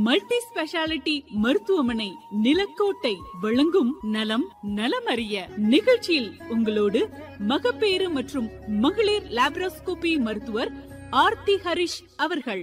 Multi speciality மருத்துவமனை நிலக்கோட்டை வழங்கும் நலம் நலமறிய நிகழ்ச்சியில் உங்களோடு மகப்பேறு மற்றும் மகளிர் லாப்ரோஸ்கோபி மருத்துவர் ஆர்த்தி ஹரிஷ் அவர்கள்.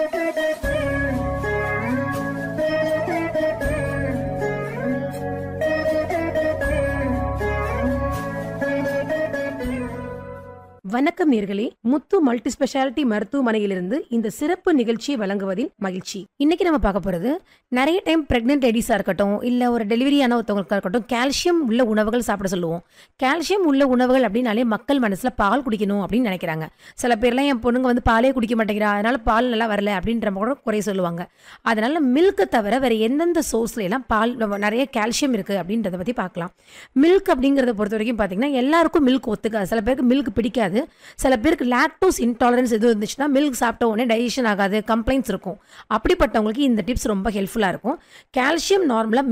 வணக்கம் நேர்களே, முத்து மல்டி ஸ்பெஷாலிட்டி மருத்துவமனையிலிருந்து இந்த சிறப்பு நிகழ்ச்சியை வழங்குவதில் மகிழ்ச்சி. இன்னைக்கு நம்ம பார்க்க போறது, நிறைய டைம் பிரெக்னென்ட் லேடிஸா இருக்கட்டும், இல்ல ஒரு டெலிவரியான ஒருத்தவங்களுக்கா இருக்கட்டும், கால்சியம் உள்ள உணவுகள் சாப்பிட சொல்லுவோம். கால்சியம் உள்ள உணவுகள் அப்படின்னாலே மக்கள் மனசுல பால் குடிக்கணும் அப்படின்னு நினைக்கிறாங்க. சில பேர்லாம் என் பொண்ணுங்க வந்து பாலே குடிக்க மாட்டேங்கிறா, அதனால பால் நல்லா வரல அப்படின்ற கூட குறை சொல்லுவாங்க. அதனால மில்க் தவிர வேற எந்தெந்த சோர்ஸ்ல எல்லாம் பால் நிறைய கால்சியம் இருக்கு அப்படின்றத பத்தி பார்க்கலாம். மில்க் அப்படிங்கறத பொறுத்த வரைக்கும் பாத்தீங்கன்னா எல்லாருக்கும் மில்க் ஒத்துக்காது. சில பேருக்கு மில்க் பிடிக்காது, சில பேருக்கு லாக்டோஸ் இன்டாலரன்ஸ் எதுவும் இருந்துச்சுன்னா மில்க் சாப்பிட்ட உடனே டைஜஷன் ஆகாது, கம்ப்ளைண்ட்ஸ் இருக்கும். அப்படிப்பட்டவங்களுக்கு இந்த டிப்ஸ் ரொம்ப ஹெல்ப்ஃபுல்லாக இருக்கும். கால்சியம் நார்மலாக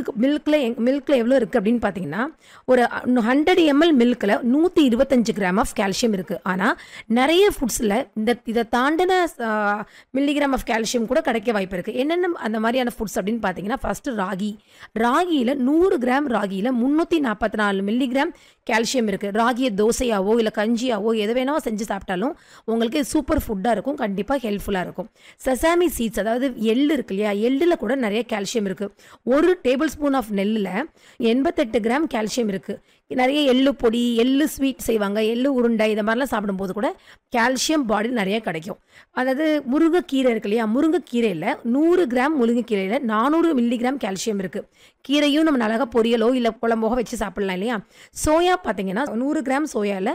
மில்கில் எவ்வளோ இருக்குது அப்படின்னு பார்த்தீங்கன்னா, ஒரு 100 ml மில்கில் 125 கிராம் ஆஃப் கால்சியம் இருக்குது. ஆனால் நிறைய ஃபுட்ஸில் இதை தாண்டின மில்லிகிராம் ஆஃப் கால்சியம் கூட கிடைக்க வாய்ப்பு இருக்குது. என்னென்ன அந்த மாதிரியான ஃபுட்ஸ் அப்படின்னு பார்த்தீங்கன்னா, ஃபஸ்ட்டு ராகியில் 100 கிராம் ராகியில் 344 மில்லிகிராம் கால்சியம் இருக்குது. ராகியை தோசையாவோ இல்லை கஞ்சியாவோ எது வேணாலும் செஞ்சு சாப்பிட்டாலும் உங்களுக்கு சூப்பர் ஃபுட்டாக இருக்கும், கண்டிப்பாக ஹெல்ப்ஃபுல்லாக இருக்கும். செசாமி சீட்ஸ், அதாவது எள்ளு இருக்கு இல்லையா, எள்ளில் கூட நிறைய கால்சியம் இருக்குது. ஒரு டேபிள் ஸ்பூன் ஆஃப் நெல்லில் 88 கிராம் கால்சியம் இருக்குது. நிறைய எள்ளு பொடி, எள்ளு ஸ்வீட் செய்வாங்க, எள்ளு உருண்டை, இதை மாதிரிலாம் சாப்பிடும்போது கூட கால்சியம் பாடியில் நிறைய கிடைக்கும். அதாவது முருங்கைக்கீரை இருக்கு இல்லையா, முருங்கைக்கீரையில் 100 கிராம் முருங்கைக்கீரையில் 400 மில்லிகிராம் கால்சியம் இருக்குது. கீரையும் நம்ம அழகாக பொரியலோ இல்லை குழம்போக வச்சு சாப்பிடலாம் இல்லையா. சோயா பார்த்தீங்கன்னா 100 கிராம் சோயாவில்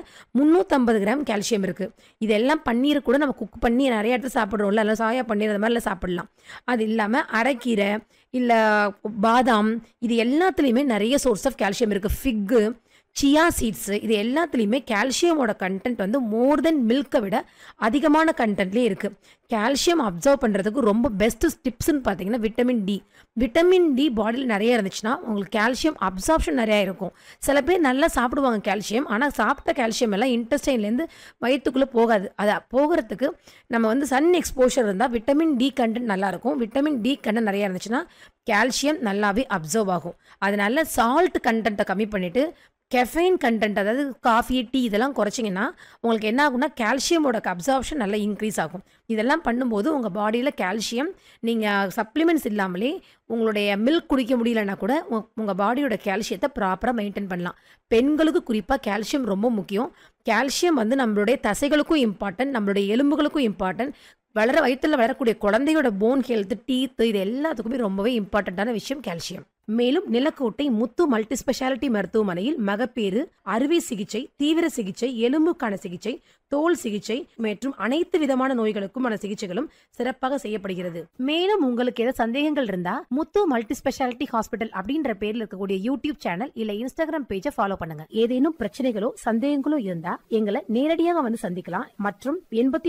350 கிராம் கால்சியம் இருக்குது. இதெல்லாம் பன்னீர் கூட நம்ம குக் பண்ணி நிறைய இடத்துல சாப்பிட்றோம்ல, இல்லை சோயா பன்னீர் அது மாதிரிலாம் சாப்பிடலாம். அது இல்லாமல் அரைக்கீரை இல்லை பாதாம், இது எல்லாத்துலேயுமே நிறைய சோர்ஸ் ஆஃப் கால்சியம் இருக்குது. ஃபிக்கு, சியா சீட்ஸு, இது எல்லாத்துலேயுமே கால்சியமோட கண்டென்ட் வந்து மோர் தென் மில்கை விட அதிகமான கண்டென்ட்லேயே இருக்குது. கால்சியம் அப்சர்வ் பண்ணுறதுக்கு ரொம்ப பெஸ்ட்டு டிப்ஸ்ன்னு பார்த்தீங்கன்னா விட்டமின் டி பாடியில் நிறைய இருந்துச்சுன்னா உங்களுக்கு கால்சியம் அப்சார்ப்ஷன் நிறையா இருக்கும். சில பேர் நல்லா சாப்பிடுவாங்க கால்சியம், ஆனால் சாப்பிட்ட கால்சியம் எல்லாம் இன்டெஸ்டைன்லேருந்து வயிற்றுக்குள்ளே போகாது. அதை போகிறதுக்கு நம்ம வந்து சன் எக்ஸ்போஷர் இருந்தால் விட்டமின் டி கண்டென்ட் நல்லாயிருக்கும். விட்டமின் டி கண்டென்ட் நிறையா இருந்துச்சுன்னா கால்சியம் நல்லாவே அப்சர்வ் ஆகும். அதனால சால்ட் கண்டென்ட்டை கம்மி பண்ணிவிட்டு கெஃபைன் கண்டென்ட், அதாவது காஃபி, டீ இதெல்லாம் குறைச்சிங்கன்னா உங்களுக்கு என்ன ஆகும்னா கால்சியமோட அப்சார்ப்ஷன் நல்லா இன்க்ரீஸ் ஆகும். இதெல்லாம் பண்ணும்போது உங்கள் பாடியில் கால்சியம் நீங்கள் சப்ளிமெண்ட்ஸ் இல்லாமலே உங்களுடைய மில்க் குடிக்க முடியலன்னா கூட உங்கள் பாடியோட கால்சியத்தை ப்ராப்பராக மெயின்டைன் பண்ணலாம். பெண்களுக்கு குறிப்பாக கால்சியம் ரொம்ப முக்கியம். கால்சியம் வந்து நம்மளுடைய தசைகளுக்கும் இம்பார்ட்டன்ட், நம்மளுடைய எலும்புகளுக்கும் இம்பார்ட்டன்ட். வயிற்றில் வளரக்கூடிய குழந்தையோட போன் ஹெல்த், டீத்து, இது எல்லாத்துக்குமே ரொம்பவே இம்பார்ட்டண்ட்டான விஷயம் கால்சியம். மேலும் நிலக்கோட்டை முத்து மல்டி ஸ்பெஷாலிட்டி மருத்துவமனையில் மகப்பேறு, அறுவை சிகிச்சை, தீவிர சிகிச்சை, எலும்புக்கான சிகிச்சை, தோல் சிகிச்சை மற்றும் அனைத்து விதமான நோய்களுக்குமான சிகிச்சைகளும் சிறப்பாக செய்யப்படுகிறது. மேலும் உங்களுக்கு ஏதாவது சந்தேகங்கள் இருந்தா முத்து மல்டி ஸ்பெஷாலிட்டி ஹாஸ்பிட்டல் அப்படின்ற பேர்ல இருக்கக்கூடிய யூடியூப் சேனல் இல்ல இன்ஸ்டாகிராம் பேஜை ஃபாலோ பண்ணுங்க. ஏதேனும் பிரச்சனைகளோ சந்தேகங்களோ இருந்தா எங்களை நேரடியாக வந்து சந்திக்கலாம். மற்றும்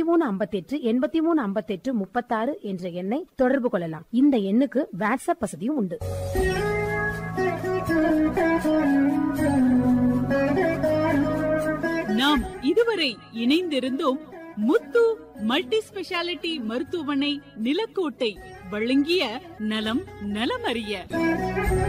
8358 8358 36 என்ற எண்ணை தொடர்பு கொள்ளலாம். இந்த எண்ணுக்கு வாட்ஸ்அப் வசதியும் உண்டு. நாம் இதுவரை இணைந்திருந்தோம் முத்து மல்டி ஸ்பெஷாலிட்டி மருத்துவமனை நிலக்கோட்டை வழங்கிய நலம் நலமறிய.